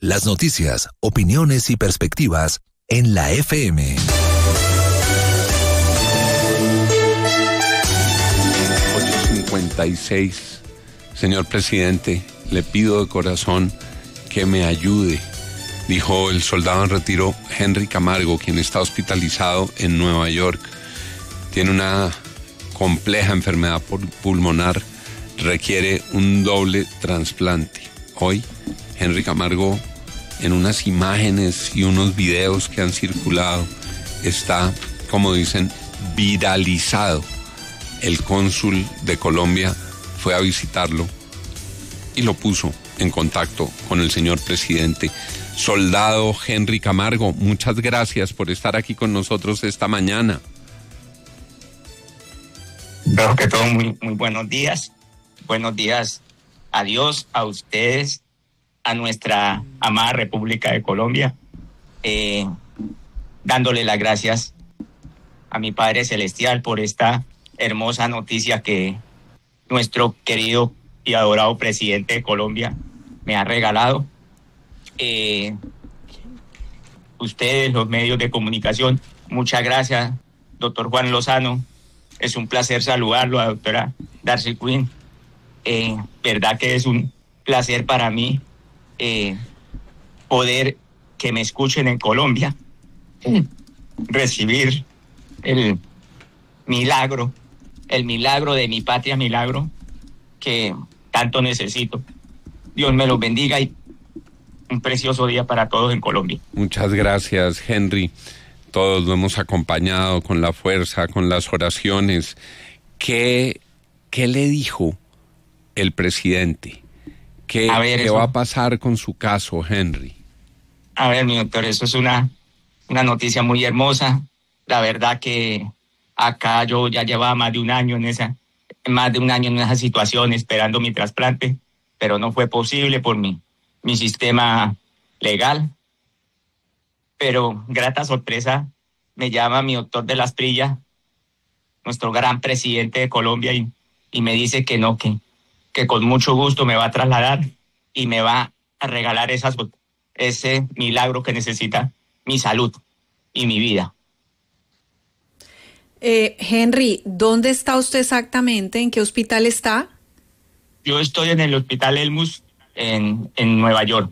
Las noticias, opiniones y perspectivas en la FM. 8:56. Señor presidente, le pido de corazón que me ayude, dijo el soldado en retiro Henry Camargo, quien está hospitalizado en Nueva York. Tiene una compleja enfermedad pulmonar, requiere un doble trasplante. Hoy, Henry Camargo, en unas imágenes y unos videos que han circulado, está, como dicen, viralizado. El cónsul de Colombia fue a visitarlo y lo puso en contacto con el señor presidente. Soldado Henry Camargo, muchas gracias por estar aquí con nosotros esta mañana. Creo que todo muy buenos días. Buenos días a Dios, a ustedes, a nuestra amada República de Colombia. Dándole las gracias a mi Padre Celestial por esta hermosa noticia que nuestro querido y adorado presidente de Colombia me ha regalado. Ustedes, los medios de comunicación, muchas gracias, doctor Juan Lozano. Es un placer saludarlo, a la doctora Darcy Quinn. Verdad que es un placer para mí poder que me escuchen en Colombia, recibir el milagro de mi patria, milagro que tanto necesito. Dios me los bendiga y un precioso día para todos en Colombia. Muchas gracias, Henry. Todos lo hemos acompañado con la fuerza, con las oraciones. ¿Qué le dijo el presidente? ¿Qué va a pasar con su caso, Henry? A ver, mi doctor, eso es una noticia muy hermosa. La verdad que acá yo ya llevaba más de un año en esa situación esperando mi trasplante, pero no fue posible por mi sistema legal. Pero grata sorpresa, me llama mi doctor de las Prillas, nuestro gran presidente de Colombia, y me dice que no, que con mucho gusto me va a trasladar y me va a regalar ese milagro que necesita mi salud y mi vida. Henry, ¿dónde está usted exactamente? ¿En qué hospital está? Yo estoy en el Hospital Elmus en Nueva York.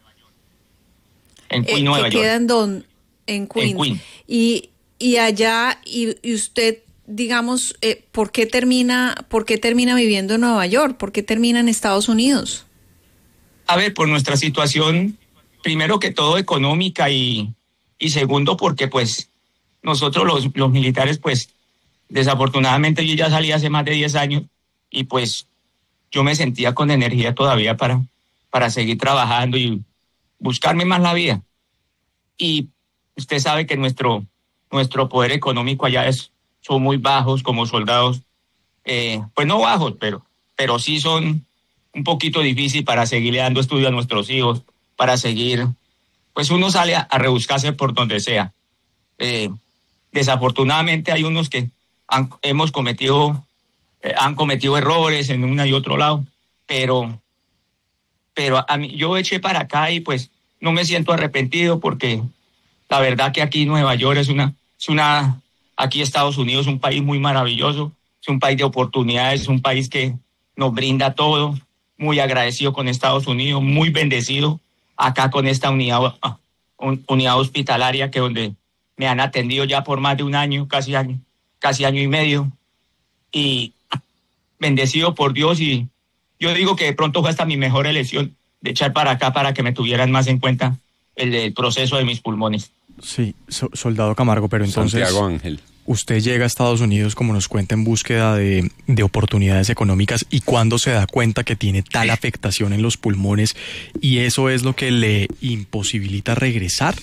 En Queens, Nueva York. ¿Queda en Queens? En Queens. Y allá, y usted, digamos, ¿por qué termina viviendo en Nueva York? ¿Por qué termina en Estados Unidos? A ver, por nuestra situación, primero que todo económica y segundo porque pues nosotros los militares pues desafortunadamente yo ya salí hace más de 10 años y pues yo me sentía con energía todavía para seguir trabajando y buscarme más la vida. Y usted sabe que nuestro poder económico allá son muy bajos como soldados, pues no bajos, pero sí son un poquito difícil para seguirle dando estudio a nuestros hijos, para seguir, pues uno sale a rebuscarse por donde sea. Desafortunadamente hay unos que han cometido errores en una y otro lado, pero a mí, yo eché para acá y pues no me siento arrepentido porque la verdad que aquí Nueva York aquí Estados Unidos es un país muy maravilloso, es un país de oportunidades, es un país que nos brinda todo, muy agradecido con Estados Unidos, muy bendecido acá con esta unidad hospitalaria que donde me han atendido ya por más de un año, casi año y medio, y bendecido por Dios, y yo digo que de pronto fue hasta mi mejor elección de echar para acá para que me tuvieran más en cuenta el proceso de mis pulmones. Sí, soldado Camargo, pero entonces Santiago Ángel, usted llega a Estados Unidos, como nos cuenta, en búsqueda de oportunidades económicas, y cuando se da cuenta que tiene tal afectación en los pulmones y eso es lo que le imposibilita regresar.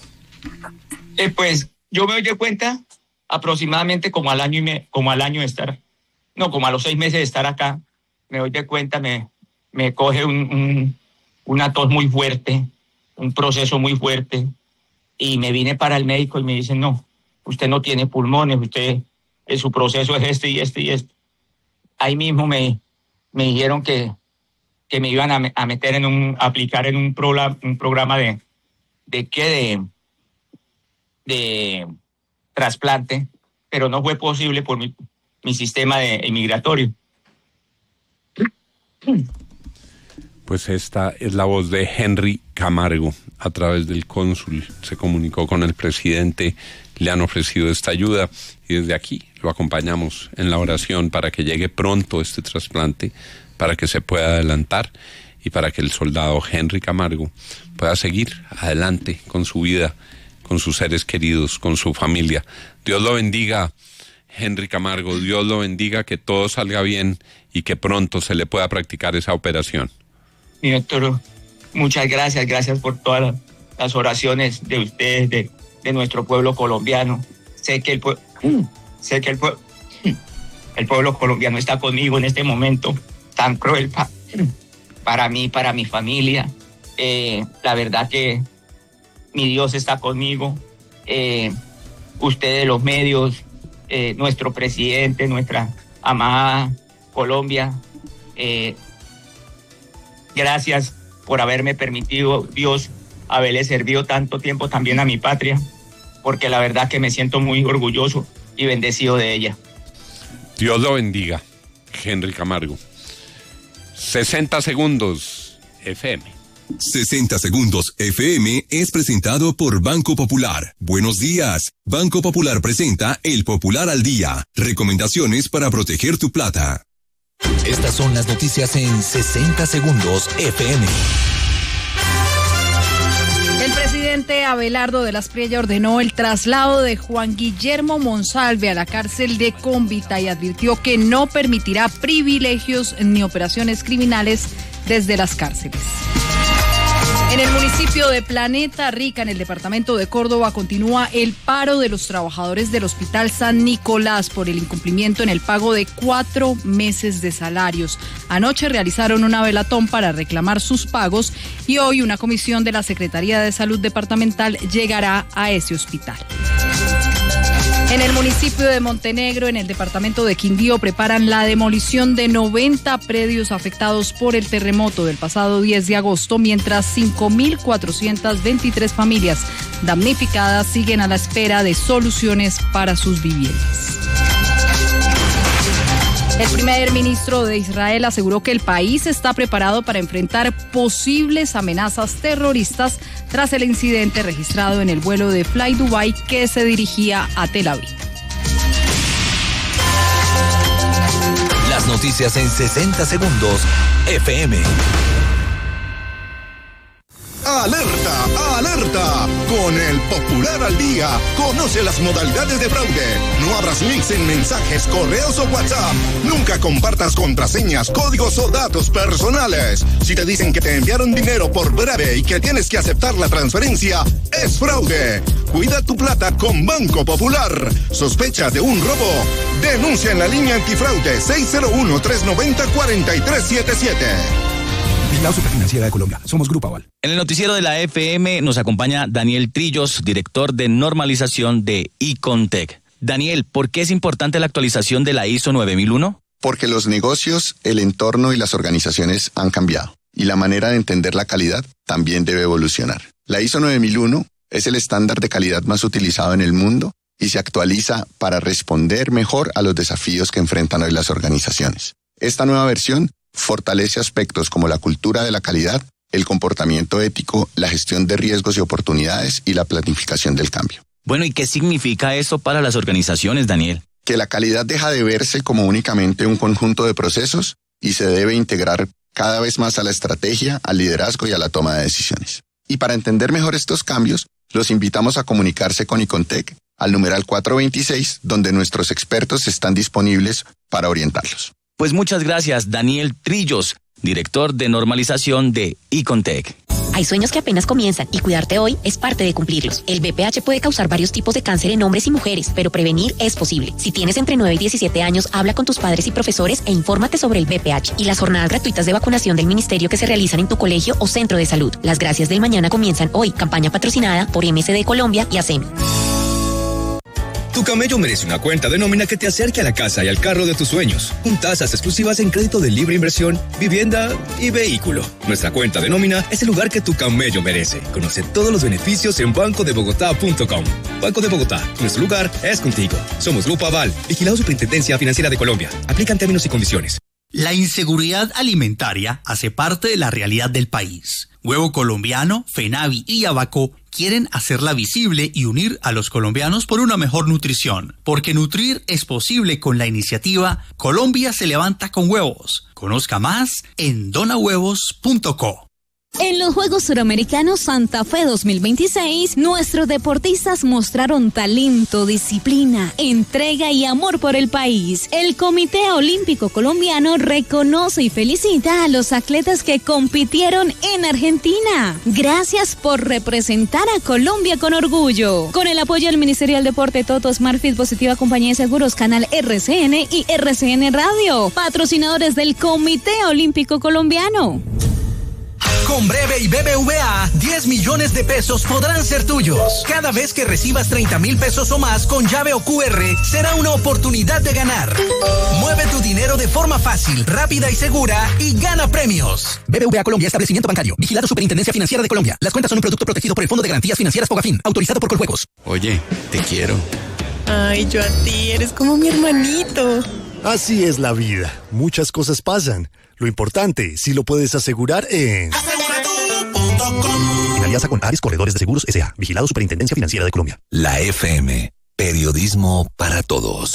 Pues yo me doy cuenta aproximadamente como a los 6 meses de estar acá, me doy cuenta, me coge una tos muy fuerte, un proceso muy fuerte, y me vine para el médico y me dicen, no, usted no tiene pulmones, su proceso es este y este y este. Ahí mismo me dijeron que que me iban a meter aplicar en un programa de trasplante, pero no fue posible por mi sistema inmigratorio. Pues esta es la voz de Henry Camargo. A través del cónsul se comunicó con el presidente, le han ofrecido esta ayuda y desde aquí lo acompañamos en la oración para que llegue pronto este trasplante, para que se pueda adelantar y para que el soldado Henry Camargo pueda seguir adelante con su vida, con sus seres queridos, con su familia. Dios lo bendiga, Henry Camargo, Dios lo bendiga, que todo salga bien y que pronto se le pueda practicar esa operación. Mi doctor, muchas gracias por todas las oraciones de ustedes, de nuestro pueblo colombiano. Sé que el pueblo colombiano está conmigo en este momento tan cruel para mí, para mi familia. La verdad que mi Dios está conmigo. Ustedes, los medios, nuestro presidente, nuestra amada Colombia, gracias por haberme permitido, Dios, haberle servido tanto tiempo también a mi patria, porque la verdad que me siento muy orgulloso y bendecido de ella. Dios lo bendiga, Henry Camargo. 60 segundos FM. 60 segundos FM es presentado por Banco Popular. Buenos días. Banco Popular presenta El Popular al Día. Recomendaciones para proteger tu plata. Estas son las noticias en 60 segundos FM. El presidente Abelardo de las Priella ordenó el traslado de Juan Guillermo Monsalve a la cárcel de Cómbita y advirtió que no permitirá privilegios ni operaciones criminales desde las cárceles. En el municipio de Planeta Rica, en el departamento de Córdoba, continúa el paro de los trabajadores del Hospital San Nicolás por el incumplimiento en el pago de 4 meses de salarios. Anoche realizaron una velatón para reclamar sus pagos y hoy una comisión de la Secretaría de Salud Departamental llegará a ese hospital. En el municipio de Montenegro, en el departamento de Quindío, preparan la demolición de 90 predios afectados por el terremoto del pasado 10 de agosto, mientras 5.423 familias damnificadas siguen a la espera de soluciones para sus viviendas. El primer ministro de Israel aseguró que el país está preparado para enfrentar posibles amenazas terroristas tras el incidente registrado en el vuelo de Fly Dubai que se dirigía a Tel Aviv. Las noticias en 60 segundos FM. ¡Alerta! ¡Alerta! Con el Popular al Día, conoce las modalidades de fraude. No abras links en mensajes, correos o WhatsApp. Nunca compartas contraseñas, códigos o datos personales. Si te dicen que te enviaron dinero por breve y que tienes que aceptar la transferencia, es fraude. Cuida tu plata con Banco Popular. ¿Sospecha de un robo? Denuncia en la línea antifraude 601-390-4377. La Superfinanciera de Colombia. Somos Grupo Aval. En el noticiero de la FM nos acompaña Daniel Trillos, director de normalización de Icontec. Daniel, ¿por qué es importante la actualización de la ISO 9001? Porque los negocios, el entorno y las organizaciones han cambiado. Y la manera de entender la calidad también debe evolucionar. La ISO 9001 es el estándar de calidad más utilizado en el mundo y se actualiza para responder mejor a los desafíos que enfrentan hoy las organizaciones. Esta nueva versión fortalece aspectos como la cultura de la calidad, el comportamiento ético, la gestión de riesgos y oportunidades y la planificación del cambio. Bueno, ¿y qué significa esto para las organizaciones, Daniel? Que la calidad deja de verse como únicamente un conjunto de procesos y se debe integrar cada vez más a la estrategia, al liderazgo y a la toma de decisiones. Y para entender mejor estos cambios, los invitamos a comunicarse con Icontec al numeral 426, donde nuestros expertos están disponibles para orientarlos. Pues muchas gracias, Daniel Trillos, director de normalización de Icontec. Hay sueños que apenas comienzan y cuidarte hoy es parte de cumplirlos. El VPH puede causar varios tipos de cáncer en hombres y mujeres, pero prevenir es posible. Si tienes entre 9 y 17 años, habla con tus padres y profesores e infórmate sobre el VPH y las jornadas gratuitas de vacunación del ministerio que se realizan en tu colegio o centro de salud. Las gracias del mañana comienzan hoy. Campaña patrocinada por MSD Colombia y ASEM. Tu Tu camello merece una cuenta de nómina que te acerque a la casa y al carro de tus sueños, con tasas exclusivas en crédito de libre inversión, vivienda y vehículo. Nuestra cuenta de nómina es el lugar que tu camello merece. Conoce todos los beneficios en bancodebogotá.com. Banco de Bogotá, nuestro lugar es contigo. Somos Grupo Aval, vigilado Superintendencia Financiera de Colombia. Aplican términos y condiciones. La inseguridad alimentaria hace parte de la realidad del país. Huevo Colombiano, FENAVI y Abaco quieren hacerla visible y unir a los colombianos por una mejor nutrición. Porque nutrir es posible con la iniciativa Colombia se levanta con huevos. Conozca más en donahuevos.co. En los Juegos Suramericanos Santa Fe 2026, nuestros deportistas mostraron talento, disciplina, entrega y amor por el país. El Comité Olímpico Colombiano reconoce y felicita a los atletas que compitieron en Argentina. Gracias por representar a Colombia con orgullo. Con el apoyo del Ministerio del Deporte, Toto, Smartfit, Positiva Compañía de Seguros, Canal RCN y RCN Radio, patrocinadores del Comité Olímpico Colombiano. Con Breve y BBVA, 10 millones de pesos podrán ser tuyos. Cada vez que recibas 30,000 pesos o más con llave o QR, será una oportunidad de ganar. Mueve tu dinero de forma fácil, rápida y segura y gana premios. BBVA Colombia, establecimiento bancario. Vigilado Superintendencia Financiera de Colombia. Las cuentas son un producto protegido por el Fondo de Garantías Financieras Fogafín, autorizado por Coljuegos. Oye, te quiero. Ay, yo a ti, eres como mi hermanito. Así es la vida. Muchas cosas pasan. Lo importante, si lo puedes asegurar en... En alianza con Ares Corredores de Seguros S.A. Vigilado Superintendencia Financiera de Colombia. La FM. Periodismo para todos.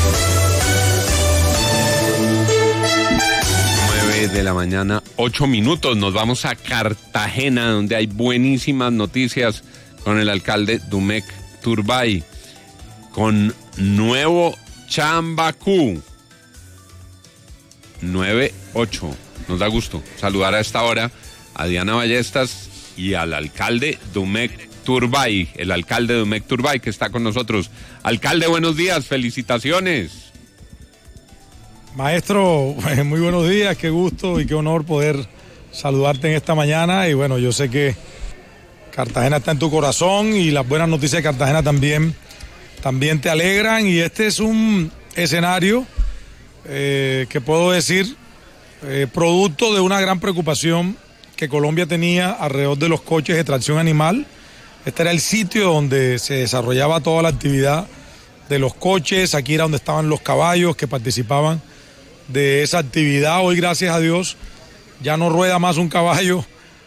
9 de la mañana, 8 minutos. Nos vamos a Cartagena, donde hay buenísimas noticias con el alcalde Dumek Turbay. Con nuevo Chambacú. 9-8. Nos da gusto saludar a esta hora a Diana Ballestas y al alcalde Dumek Turbay, el alcalde Dumek Turbay que está con nosotros. Alcalde, buenos días, felicitaciones. Maestro, muy buenos días, qué gusto y qué honor poder saludarte en esta mañana. Y bueno, yo sé que Cartagena está en tu corazón y las buenas noticias de Cartagena también te alegran. Y este es un escenario que puedo decir producto de una gran preocupación que Colombia tenía alrededor de los coches de tracción animal. Este era el sitio donde se desarrollaba toda la actividad de los coches. Aquí era donde estaban los caballos que participaban de esa actividad. Hoy, gracias a Dios, ya no rueda más un caballo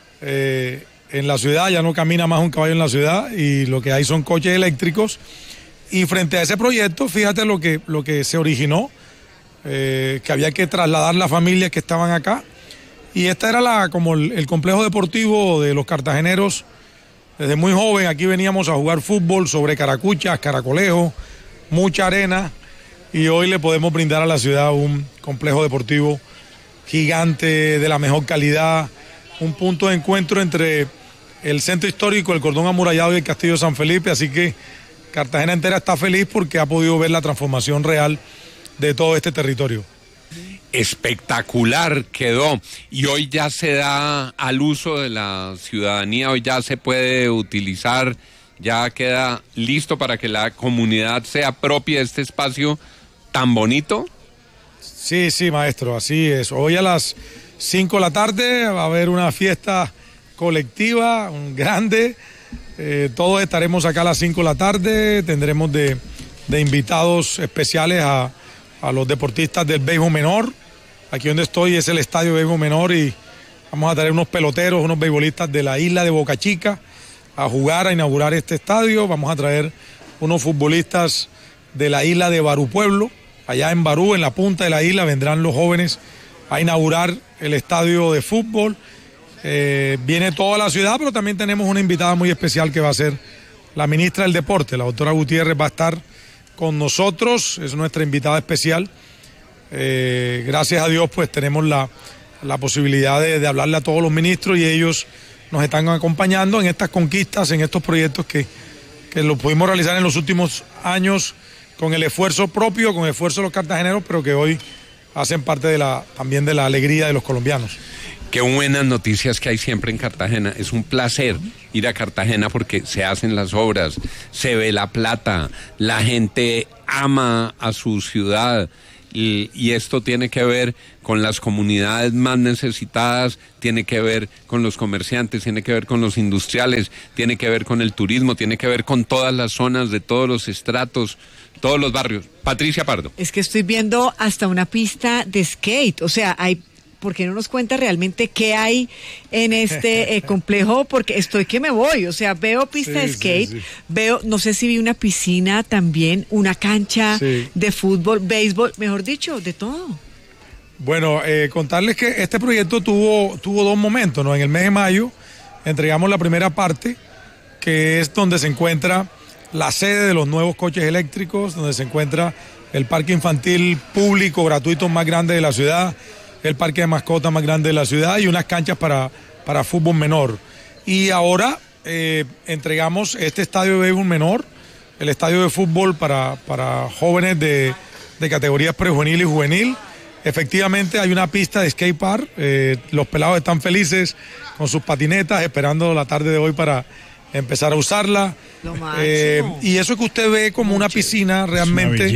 en la ciudad, ya no camina más un caballo en la ciudad y lo que hay son coches eléctricos. Y frente a ese proyecto, fíjate lo que se originó, que había que trasladar las familias que estaban acá. Y esta era como el complejo deportivo de los cartageneros. Desde muy joven aquí veníamos a jugar fútbol sobre caracuchas, caracolejos, mucha arena. Y hoy le podemos brindar a la ciudad un complejo deportivo gigante, de la mejor calidad, un punto de encuentro entre el centro histórico, el cordón amurallado y el castillo de San Felipe. Así que Cartagena entera está feliz porque ha podido ver la transformación real de todo este territorio. Espectacular quedó y hoy ya se da al uso de la ciudadanía, hoy ya se puede utilizar, ya queda listo para que la comunidad se apropie de este espacio tan bonito. Sí, maestro, así es. Hoy a las 5 de la tarde va a haber una fiesta colectiva, grande. Todos estaremos acá a las 5 de la tarde, tendremos de invitados especiales a los deportistas del béisbol menor. Aquí donde estoy es el estadio de béisbol menor y vamos a traer unos peloteros, unos beisbolistas de la isla de Boca Chica a jugar, a inaugurar este estadio. Vamos a traer unos futbolistas de la isla de Barú Pueblo. Allá en Barú, en la punta de la isla, vendrán los jóvenes a inaugurar el estadio de fútbol. Viene toda la ciudad, pero también tenemos una invitada muy especial que va a ser la ministra del Deporte, la doctora Gutiérrez, va a estar con nosotros, es nuestra invitada especial. Gracias a Dios pues tenemos la posibilidad de hablarle a todos los ministros y ellos nos están acompañando en estas conquistas, en estos proyectos que lo pudimos realizar en los últimos años con el esfuerzo propio, con el esfuerzo de los cartageneros, pero que hoy hacen parte también de la alegría de los colombianos. Qué buenas noticias que hay siempre en Cartagena. Es un placer ir a Cartagena porque se hacen las obras, se ve la plata, la gente ama a su ciudad y esto tiene que ver con las comunidades más necesitadas, tiene que ver con los comerciantes, tiene que ver con los industriales, tiene que ver con el turismo, tiene que ver con todas las zonas de todos los estratos, todos los barrios. Patricia Pardo. Es que estoy viendo hasta una pista de skate, o sea, ¿por qué no nos cuenta realmente qué hay en este complejo? Porque estoy que me voy, o sea, veo pista de skate, veo, no sé si vi una piscina también, una cancha de fútbol, béisbol, mejor dicho, de todo. Bueno, contarles que este proyecto tuvo 2 momentos, ¿no? En el mes de mayo entregamos la primera parte, que es donde se encuentra la sede de los nuevos coches eléctricos, donde se encuentra el parque infantil público gratuito más grande de la ciudad, el parque de mascotas más grande de la ciudad y unas canchas para fútbol menor. Y ahora entregamos este estadio de béisbol menor, el estadio de fútbol para jóvenes de categorías prejuvenil y juvenil. Efectivamente hay una pista de skate park, los pelados están felices con sus patinetas, esperando la tarde de hoy para empezar a usarla. Y eso que usted ve como una piscina realmente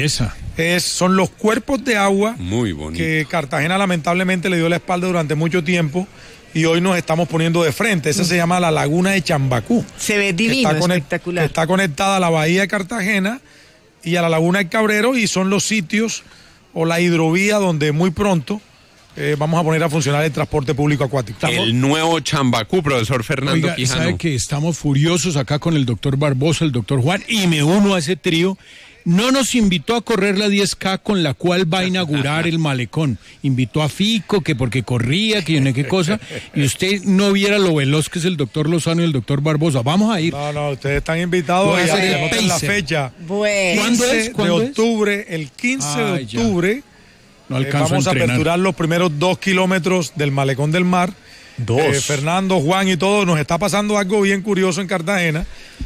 son los cuerpos de agua que Cartagena lamentablemente le dio la espalda durante mucho tiempo y hoy nos estamos poniendo de frente. Esa se llama la Laguna de Chambacú. Se ve divino, espectacular. Está conectada a la bahía de Cartagena y a la Laguna del Cabrero y son los sitios o la hidrovía donde muy pronto vamos a poner a funcionar el transporte público acuático. El nuevo Chambacú, profesor Fernando Quijano. Sabe que estamos furiosos acá con el doctor Barbosa, el doctor Juan, y me uno a ese trío. No nos invitó a correr la 10K con la cual va a inaugurar el malecón. Invitó a Fico, que porque corría, que yo no sé qué cosa, y usted no viera lo veloz que es el doctor Lozano y el doctor Barbosa. Vamos a ir. No, ustedes están invitados a anotar la fecha. Bueno. ¿Cuándo es? De octubre, el 15 de octubre. No alcanzo vamos a aperturar los primeros 2 kilómetros del Malecón del Mar. Fernando, Juan y todo, nos está pasando algo bien curioso en Cartagena,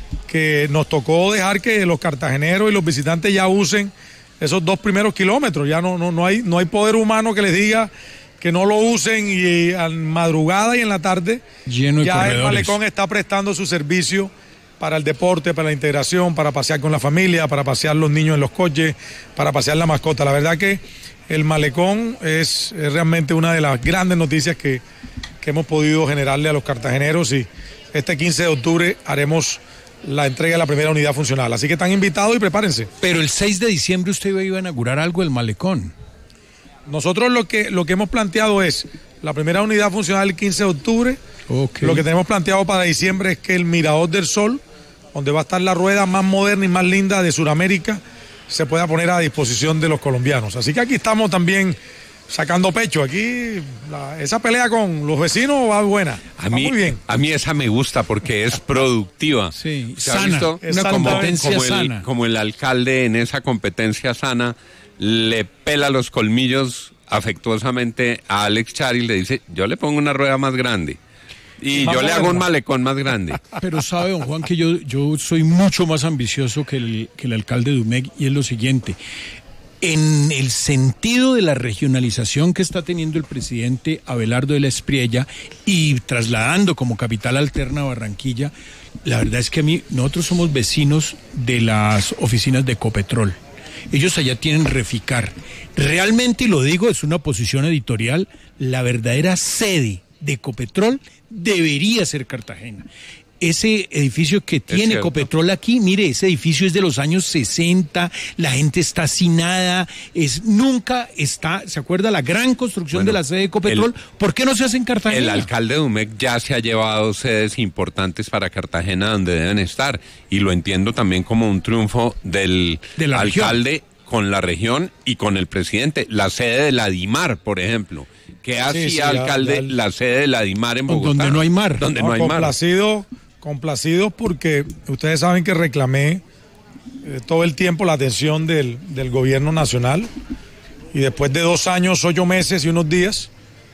que nos tocó dejar que los cartageneros y los visitantes ya usen esos 2 primeros kilómetros. Ya no hay poder humano que les diga que no lo usen, y a madrugada y en la tarde lleno de ya corredores. El Malecón está prestando su servicio para el deporte, para la integración, para pasear con la familia, para pasear los niños en los coches, para pasear la mascota. La verdad que el Malecón es realmente una de las grandes noticias que hemos podido generarle a los cartageneros, y este 15 de octubre haremos la entrega de la primera unidad funcional. Así que están invitados y prepárense. Pero el 6 de diciembre usted iba a inaugurar algo del Malecón. Nosotros lo que hemos planteado es la primera unidad funcional el 15 de octubre. Okay. Lo que tenemos planteado para diciembre es que el Mirador del Sol, donde va a estar la rueda más moderna y más linda de Sudamérica, se pueda poner a disposición de los colombianos. Así que aquí estamos también sacando pecho. Aquí esa pelea con los vecinos va buena. Muy bien. A mí esa me gusta porque es productiva. Sí, sana. Una competencia sana. Como el alcalde en esa competencia sana le pela los colmillos afectuosamente a Alex Char y le dice, yo le pongo una rueda más grande. Y yo le hago un malecón más grande. Pero sabe, don Juan, que yo soy mucho más ambicioso que el alcalde de UMEC, y es lo siguiente. En el sentido de la regionalización que está teniendo el presidente Abelardo de la Espriella y trasladando como capital alterna a Barranquilla, la verdad es que nosotros somos vecinos de las oficinas de Ecopetrol. Ellos allá tienen Reficar. Realmente, y lo digo, es una posición editorial, la verdadera sede de Ecopetrol debería ser Cartagena. Ese edificio que tiene Ecopetrol aquí, mire, ese edificio es de los años 60, la gente está hacinada, nunca está, ¿se acuerda la gran construcción de la sede de Ecopetrol? ¿Por qué no se hace en Cartagena? El alcalde de UMEC ya se ha llevado sedes importantes para Cartagena donde deben estar, y lo entiendo también como un triunfo del alcalde región, con la región y con el presidente. La sede de la DIMAR, por ejemplo. ¿Qué hacía, alcalde, la sede de la DIMAR en Bogotá? Donde no hay mar. Donde no hay mar. Complacidos porque ustedes saben que reclamé todo el tiempo la atención del gobierno nacional, y después de 2 años, 8 meses y unos días,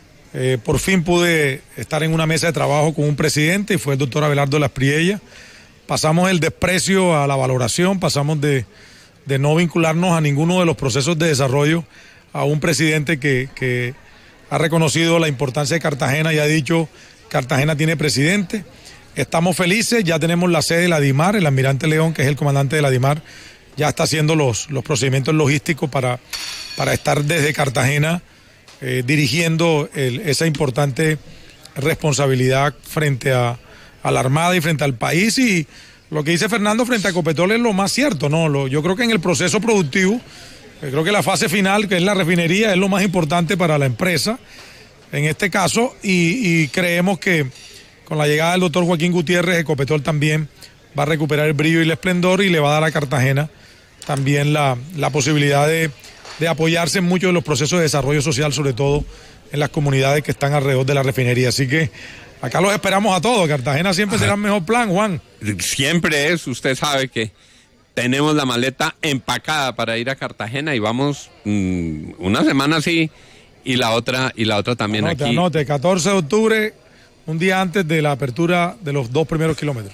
por fin pude estar en una mesa de trabajo con un presidente, y fue el doctor Abelardo de la Espriella. Pasamos el desprecio a la valoración, pasamos de no vincularnos a ninguno de los procesos de desarrollo a un presidente que ha reconocido la importancia de Cartagena y ha dicho: Cartagena tiene presidente. Estamos felices, ya tenemos la sede de la DIMAR, el almirante León, que es el comandante de la DIMAR, ya está haciendo los procedimientos logísticos para estar desde Cartagena dirigiendo esa importante responsabilidad frente a la Armada y frente al país. Y lo que dice Fernando frente a Ecopetrol es lo más cierto, ¿no? Yo creo que en el proceso productivo, creo que la fase final, que es la refinería, es lo más importante para la empresa, en este caso, y creemos que con la llegada del doctor Joaquín Gutiérrez, Ecopetrol también va a recuperar el brillo y el esplendor y le va a dar a Cartagena también la posibilidad de apoyarse en muchos de los procesos de desarrollo social, sobre todo en las comunidades que están alrededor de la refinería. Así que acá los esperamos a todos. Cartagena siempre será el mejor plan, Juan. Siempre es, usted sabe que tenemos la maleta empacada para ir a Cartagena y vamos una semana así y la otra también aquí. Anote, 14 de octubre, un día antes de la apertura de los 2 primeros kilómetros.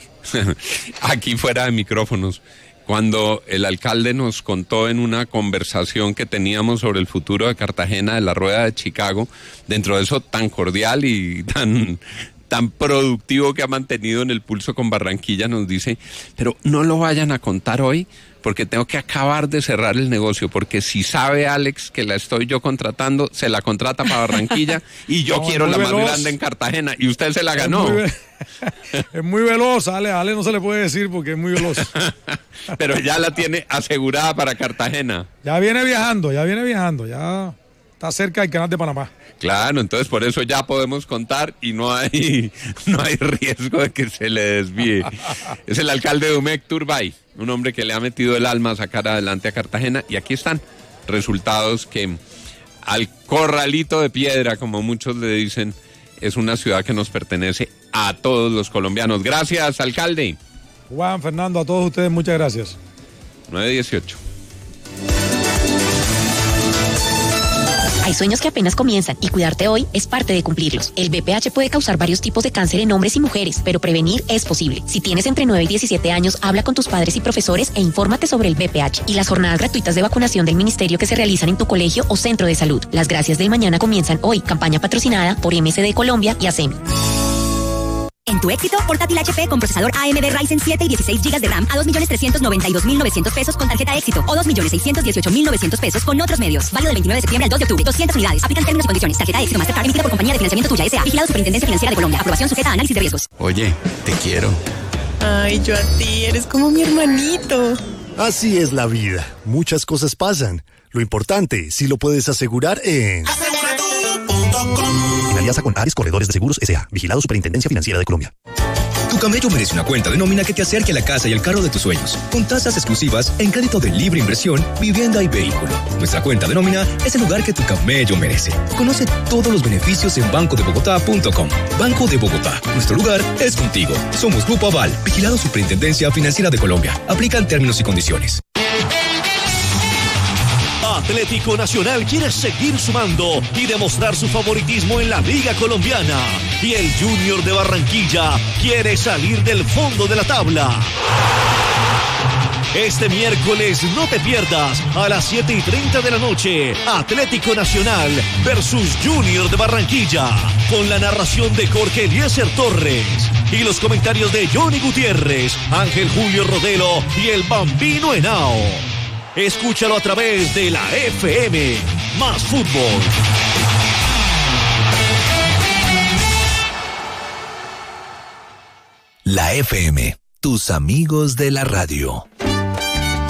Aquí fuera de micrófonos, cuando el alcalde nos contó en una conversación que teníamos sobre el futuro de Cartagena, de la Rueda de Chicago, dentro de eso tan cordial y tan productivo que ha mantenido en el pulso con Barranquilla, nos dice: pero no lo vayan a contar hoy, porque tengo que acabar de cerrar el negocio, porque si sabe Alex que la estoy yo contratando, se la contrata para Barranquilla y yo quiero la más grande en Cartagena, y usted se la ganó. Es muy veloz, Ale no se le puede decir porque es muy veloz. Pero ya la tiene asegurada para Cartagena. Ya viene viajando, ya está cerca del canal de Panamá. Claro, entonces por eso ya podemos contar y no hay riesgo de que se le desvíe. Es el alcalde de Umec, Turbay, un hombre que le ha metido el alma a sacar adelante a Cartagena, y aquí están resultados que al corralito de piedra, como muchos le dicen, es una ciudad que nos pertenece a todos los colombianos. Gracias, alcalde. Juan, Fernando, a todos ustedes, muchas gracias. 9:18. Hay sueños que apenas comienzan y cuidarte hoy es parte de cumplirlos. El BPH puede causar varios tipos de cáncer en hombres y mujeres, pero prevenir es posible. Si tienes entre 9 y 17 años, habla con tus padres y profesores e infórmate sobre el BPH y las jornadas gratuitas de vacunación del ministerio que se realizan en tu colegio o centro de salud. Las gracias del mañana comienzan hoy. Campaña patrocinada por MSD Colombia y ASEMI. En tu éxito, portátil HP con procesador AMD Ryzen 7 y 16 GB de RAM a 2.392.900 pesos con tarjeta éxito o 2.618.900 pesos con otros medios. Válido del 29 de septiembre al 2 de octubre. 200 unidades. Aplican términos y condiciones. Tarjeta éxito Mastercard emitida por compañía de financiamiento tuya S.A. Vigilado Superintendencia Financiera de Colombia. Aprobación sujeta a análisis de riesgos. Oye, te quiero. Ay, yo a ti, eres como mi hermanito. Así es la vida. Muchas cosas pasan. Lo importante, si lo puedes asegurar en... En alianza con Ares Corredores de Seguros S.A. Vigilado Superintendencia Financiera de Colombia. Tu camello merece una cuenta de nómina que te acerque a la casa y al carro de tus sueños, con tasas exclusivas en crédito de libre inversión, vivienda y vehículo. Nuestra cuenta de nómina es el lugar que tu camello merece. Conoce todos los beneficios en bancodebogotá.com. Banco de Bogotá. Nuestro lugar es contigo. Somos Grupo Aval, Vigilado Superintendencia Financiera de Colombia. Aplican términos y condiciones. Atlético Nacional quiere seguir sumando y demostrar su favoritismo en la Liga Colombiana. Y el Junior de Barranquilla quiere salir del fondo de la tabla. Este miércoles no te pierdas a las 7:30 de la noche Atlético Nacional versus Junior de Barranquilla, con la narración de Jorge Eliezer Torres y los comentarios de Johnny Gutiérrez, Ángel Julio Rodelo y el Bambino Henao. Escúchalo a través de la FM. Más fútbol. La FM, tus amigos de la radio.